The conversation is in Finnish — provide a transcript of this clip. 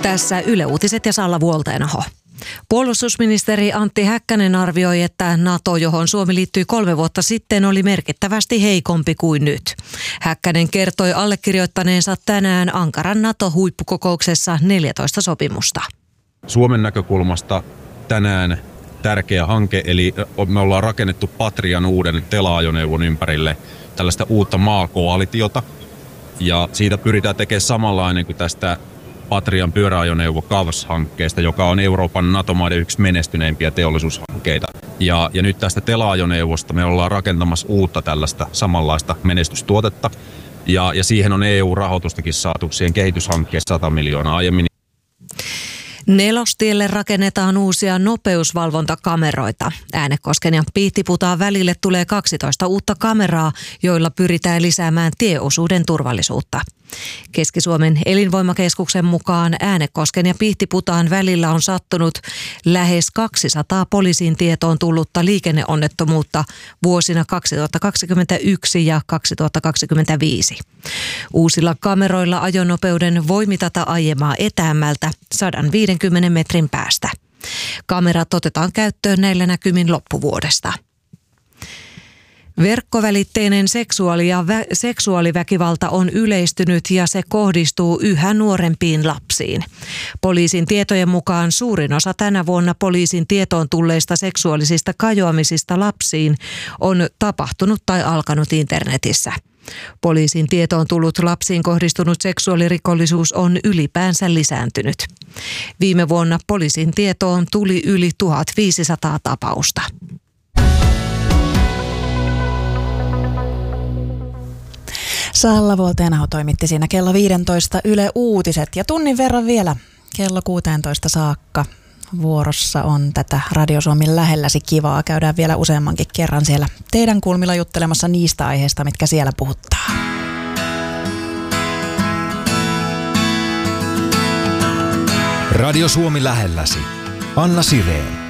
Tässä Yle Uutiset ja Salla Vuolteenaho. Puolustusministeri Antti Häkkänen arvioi, että NATO, johon Suomi liittyi 3 vuotta sitten, oli merkittävästi heikompi kuin nyt. Häkkänen kertoi allekirjoittaneensa tänään Ankaran NATO-huippukokouksessa 14 sopimusta. Suomen näkökulmasta tänään tärkeä hanke, eli me ollaan rakennettu Patrian uuden tela-ajoneuvon ympärille tällaista uutta maakoalitiota. Ja siitä pyritään tekemään samanlainen kuin tästä Patrian pyöräajoneuvo CAVS-hankkeesta, joka on Euroopan NATO-maiden yksi menestyneimpiä teollisuushankkeita. Ja nyt tästä tela-ajoneuvosta me ollaan rakentamassa uutta tällaista samanlaista menestystuotetta. Ja siihen on EU-rahoitustakin saatu siihen kehityshankkeessa 100 miljoonaa aiemmin. Nelostielle rakennetaan uusia nopeusvalvontakameroita. Äänekosken ja Pihtiputaan välille tulee 12 uutta kameraa, joilla pyritään lisäämään tieosuuden turvallisuutta. Keski-Suomen elinvoimakeskuksen mukaan Äänekosken ja Pihtiputaan välillä on sattunut lähes 200 poliisin tietoon tullutta liikenneonnettomuutta vuosina 2021 ja 2025. Uusilla kameroilla ajonopeuden voi mitata aiemmaa etäämmältä 150 metrin päästä. Kamerat otetaan käyttöön näillä näkymin loppuvuodesta. Verkkovälitteinen seksuaaliväkivalta on yleistynyt ja se kohdistuu yhä nuorempiin lapsiin. Poliisin tietojen mukaan suurin osa tänä vuonna poliisin tietoon tulleista seksuaalisista kajoamisista lapsiin on tapahtunut tai alkanut internetissä. Poliisin tietoon tullut lapsiin kohdistunut seksuaalirikollisuus on ylipäänsä lisääntynyt. Viime vuonna poliisin tietoon tuli yli 1500 tapausta. Salla Vuolteenaho toimitti siinä kello 15 Yle Uutiset ja tunnin verran vielä kello 16 saakka. Vuorossa on tätä Radio Suomen lähelläsi kivaa. Käydään vielä useammankin kerran siellä teidän kulmilla juttelemassa niistä aiheista, mitkä siellä puhuttaa. Radio Suomi lähelläsi. Anna Sireen.